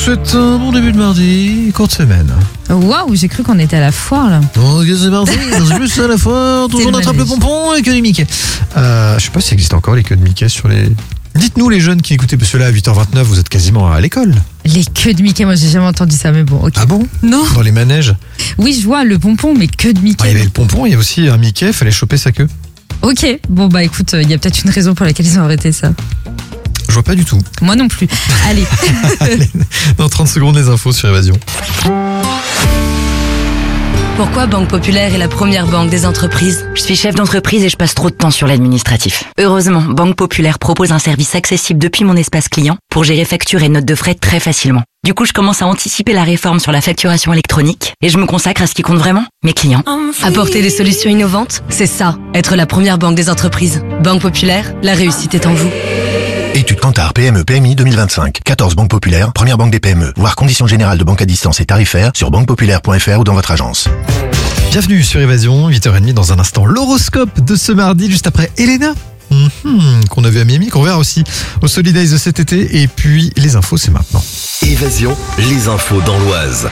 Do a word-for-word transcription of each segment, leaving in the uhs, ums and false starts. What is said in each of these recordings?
souhaite un bon début de mardi, courte semaine. Waouh, j'ai cru qu'on était à la foire là. Oh, c'est parti, c'est plus à la fois, tout le monde attrape le pompon et que du Mickey. Euh, je sais pas s'il existe encore les queues de Mickey sur les... Dites-nous les jeunes qui écoutaient, parce que là à huit heures vingt-neuf vous êtes quasiment à l'école. Les queues de Mickey, moi j'ai jamais entendu ça, mais bon, ok. Ah bon? Non. Dans les manèges? Oui, je vois le pompon, mais queue de Mickey. Ah, il y avait le pompon, il y a aussi un Mickey, fallait choper sa queue. Ok, bon bah écoute, il y a peut-être une raison pour laquelle ils ont arrêté ça. Je vois pas du tout. Moi non plus. Allez. Allez, dans trente secondes les infos sur Évasion. Pourquoi Banque Populaire est la première banque des entreprises? Je suis chef d'entreprise et je passe trop de temps sur l'administratif. Heureusement, Banque Populaire propose un service accessible depuis mon espace client pour gérer factures et notes de frais très facilement. Du coup, je commence à anticiper la réforme sur la facturation électronique et je me consacre à ce qui compte vraiment, mes clients. Apporter des solutions innovantes, c'est ça, être la première banque des entreprises. Banque Populaire, la réussite est en vous. Étude Kantar P M E P M I deux mille vingt-cinq. quatorze banques populaires, première banque des P M E. Voir conditions générales de banque à distance et tarifaires sur banque populaire point f r ou dans votre agence. Bienvenue sur Évasion, huit heures trente dans un instant. L'horoscope de ce mardi, juste après Elena, mm-hmm, qu'on a vu à Miami, qu'on verra aussi au Solidays de cet été. Et puis les infos, c'est maintenant. Évasion, les infos dans l'Oise.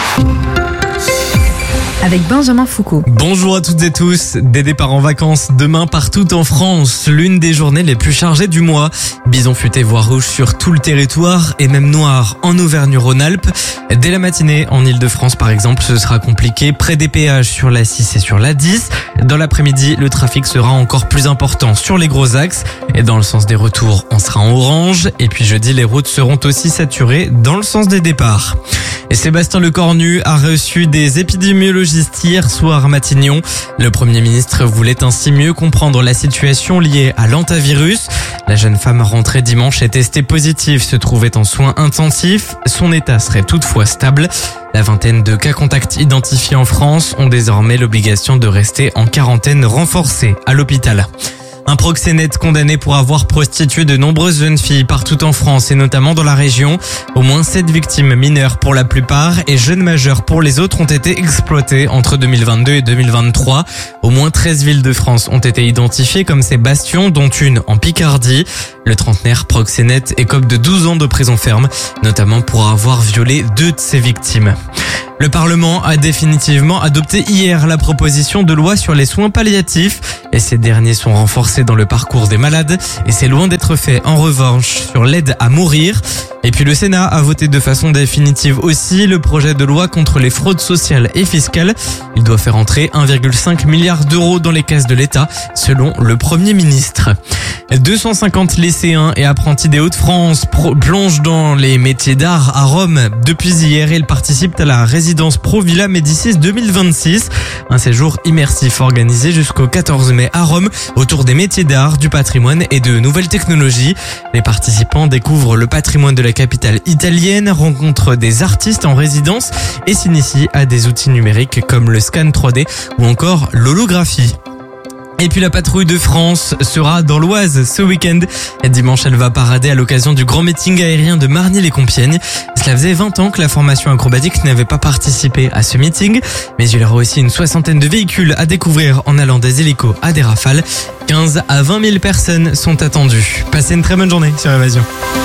Avec Benjamin Foucault. Bonjour à toutes et tous. Des départs en vacances demain partout en France. L'une des journées les plus chargées du mois. Bison futé voire rouge sur tout le territoire et même noir en Auvergne-Rhône-Alpes. Dès la matinée en Ile-de-France par exemple, ce sera compliqué près des péages sur l'A six et sur l'A dix. Dans l'après-midi, le trafic sera encore plus important sur les gros axes. Et dans le sens des retours, on sera en orange. Et puis jeudi, les routes seront aussi saturées dans le sens des départs. Et Sébastien Lecornu a reçu des épidémiologistes hier soir à Matignon. Le Premier ministre voulait ainsi mieux comprendre la situation liée à l'hantavirus. La jeune femme rentrée dimanche et testée positive se trouvait en soins intensifs. Son état serait toutefois stable. La vingtaine de cas contacts identifiés en France ont désormais l'obligation de rester en quarantaine renforcée à l'hôpital. Un proxénète condamné pour avoir prostitué de nombreuses jeunes filles partout en France et notamment dans la région. Au moins sept victimes mineures pour la plupart et jeunes majeurs pour les autres ont été exploitées entre deux mille vingt-deux et deux mille vingt-trois. Au moins treize villes de France ont été identifiées comme ces bastions, dont une en Picardie. Le trentenaire proxénète écope de douze ans de prison ferme, notamment pour avoir violé deux de ses victimes. Le Parlement a définitivement adopté hier la proposition de loi sur les soins palliatifs et ces derniers sont renforcés dans le parcours des malades et c'est loin d'être fait en revanche sur l'aide à mourir. Et puis le Sénat a voté de façon définitive aussi le projet de loi contre les fraudes sociales et fiscales. Il doit faire entrer un virgule cinq milliard d'euros dans les caisses de l'État selon le Premier ministre. deux cent cinquante lycéens et apprentis des Hauts-de-France plongent dans les métiers d'art à Rome. Depuis hier, ils participent à la résidence Pro Villa Médicis deux mille vingt-six. Un séjour immersif organisé jusqu'au quatorze mai à Rome autour des métiers d'art, du patrimoine et de nouvelles technologies. Les participants découvrent le patrimoine de la capitale italienne, rencontrent des artistes en résidence et s'initient à des outils numériques comme le scan trois D ou encore l'holographie. Et puis la patrouille de France sera dans l'Oise ce week-end. Dimanche, elle va parader à l'occasion du grand meeting aérien de Marny-les-Compiègnes. Cela faisait vingt ans que la formation acrobatique n'avait pas participé à ce meeting. Mais il y aura aussi une soixantaine de véhicules à découvrir en allant des hélicos à des rafales. quinze à vingt mille personnes sont attendues. Passez une très bonne journée sur Évasion.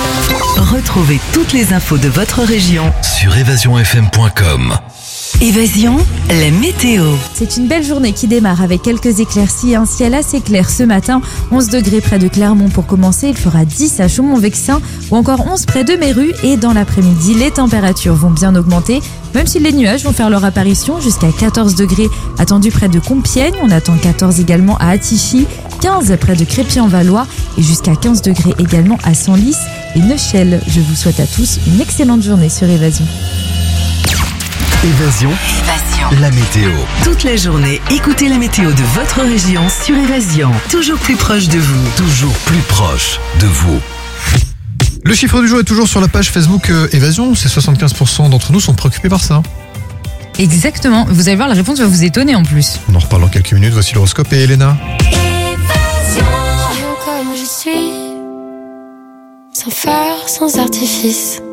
Retrouvez toutes les infos de votre région sur évasion f m point com. Évasion, la météo. C'est une belle journée qui démarre avec quelques éclaircies et un ciel assez clair ce matin. onze degrés près de Clermont pour commencer. Il fera dix à Chaumont-Vexin ou encore onze près de Méru. Et dans l'après-midi, les températures vont bien augmenter. Même si les nuages vont faire leur apparition jusqu'à quatorze degrés attendus près de Compiègne. On attend quatorze également à Attichy, quinze près de Crépy-en-Valois et jusqu'à quinze degrés également à Senlis et Neuchâtel. Je vous souhaite à tous une excellente journée sur Évasion. Évasion, Évasion, la météo. Toute la journée, écoutez la météo de votre région sur Évasion. Toujours plus proche de vous. Toujours plus proche de vous. Le chiffre du jour est toujours sur la page Facebook euh, Évasion. C'est soixante-quinze pour cent d'entre nous sont préoccupés par ça. Exactement. Vous allez voir, la réponse va vous étonner en plus. On en reparle dans quelques minutes. Voici l'horoscope et Elena. Comme je suis, sans phare, sans artifice.